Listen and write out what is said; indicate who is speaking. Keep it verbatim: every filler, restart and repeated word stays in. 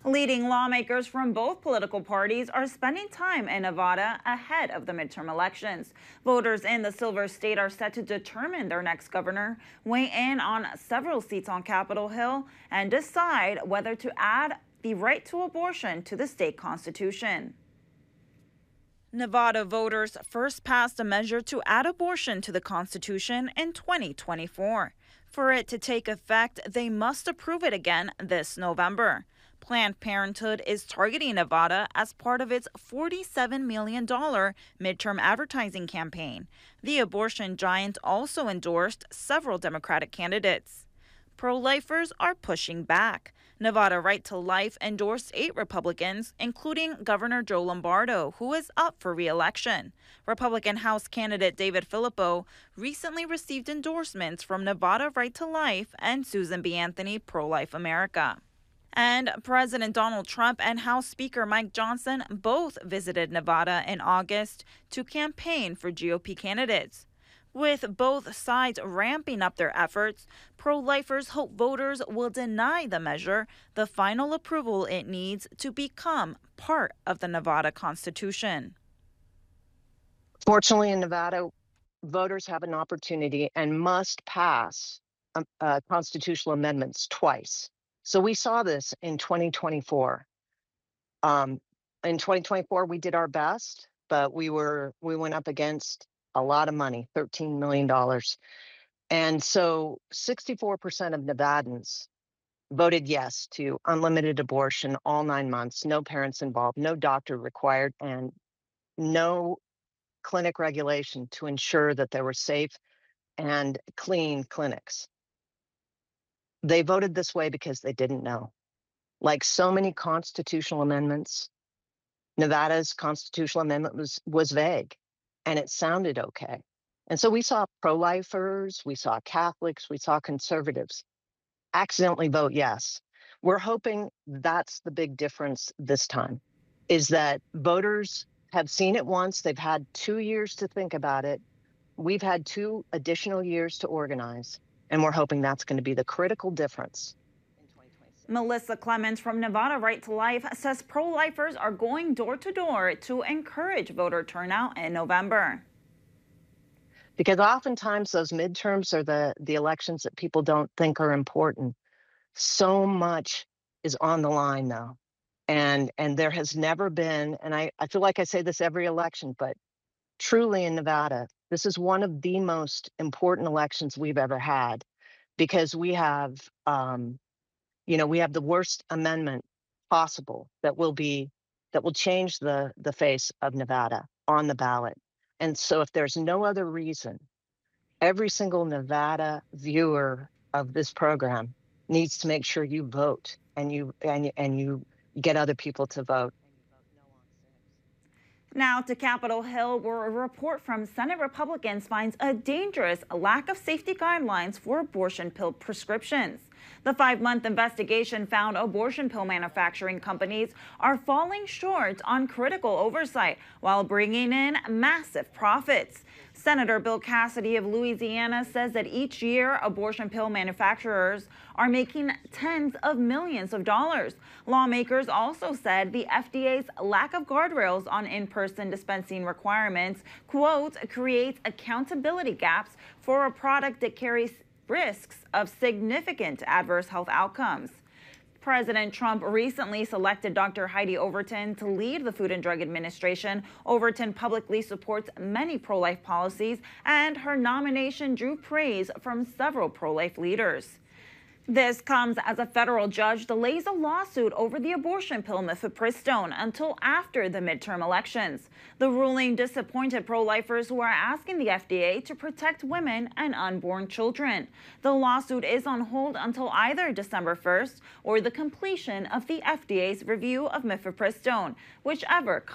Speaker 1: Leading lawmakers from both political parties are spending time in Nevada ahead of the midterm elections. Voters in the Silver State are set to determine their next governor, weigh in on several seats on Capitol Hill, and decide whether to add the right to abortion to the state constitution. Nevada voters first passed a measure to add abortion to the Constitution in twenty twenty-four. For it to take effect, they must approve it again this November. Planned Parenthood is targeting Nevada as part of its forty-seven million dollars midterm advertising campaign. The abortion giant also endorsed several Democratic candidates. Pro-lifers are pushing back. Nevada Right to Life endorsed eight Republicans, including Governor Joe Lombardo, who is up for re-election. Republican House candidate David Filippo recently received endorsements from Nevada Right to Life and Susan B. Anthony Pro-Life America. And President Donald Trump and House Speaker Mike Johnson both visited Nevada in August to campaign for G O P candidates. With both sides ramping up their efforts, pro-lifers hope voters will deny the measure the final approval it needs to become part of the Nevada Constitution.
Speaker 2: Fortunately, in Nevada, voters have an opportunity and must pass um, uh, constitutional amendments twice. So we saw this in twenty twenty-four. Um, in twenty twenty-four, we did our best, but we were we went up against a lot of money, thirteen million dollars. And so sixty-four percent of Nevadans voted yes to unlimited abortion all nine months, no parents involved, no doctor required, and no clinic regulation to ensure that there were safe and clean clinics. They voted this way because they didn't know. Like so many constitutional amendments, Nevada's constitutional amendment was, was vague, and it sounded okay. And so we saw pro-lifers, we saw Catholics, we saw conservatives accidentally vote yes. We're hoping that's the big difference this time, is that voters have seen it once. They've had two years to think about it. We've had two additional years to organize, and we're hoping that's going to be the critical difference.
Speaker 1: Melissa Clemens from Nevada Right to Life says pro-lifers are going door to door to encourage voter turnout in November.
Speaker 2: Because oftentimes those midterms are the, the elections that people don't think are important. So much is on the line though. And, and there has never been, and I, I feel like I say this every election, but truly in Nevada, this is one of the most important elections we've ever had, because we have, um, you know, we have the worst amendment possible that will be, that will change the, the face of Nevada on the ballot. And so if there's no other reason, every single Nevada viewer of this program needs to make sure you vote and you, and, and you get other people to vote.
Speaker 1: Now to Capitol Hill, where a report from Senate Republicans finds a dangerous lack of safety guidelines for abortion pill prescriptions. The five-month investigation found abortion pill manufacturing companies are falling short on critical oversight while bringing in massive profits. Senator Bill Cassidy of Louisiana says that each year abortion pill manufacturers are making tens of millions of dollars. Lawmakers also said the F D A's lack of guardrails on in-person dispensing requirements, quote, creates accountability gaps for a product that carries risks of significant adverse health outcomes. President Trump recently selected Doctor Heidi Overton to lead the Food and Drug Administration. Overton publicly supports many pro-life policies, and her nomination drew praise from several pro-life leaders. This comes as a federal judge delays a lawsuit over the abortion pill mifepristone until after the midterm elections. The ruling disappointed pro-lifers who are asking the F D A to protect women and unborn children. The lawsuit is on hold until either December first or the completion of the F D A's review of mifepristone, whichever comes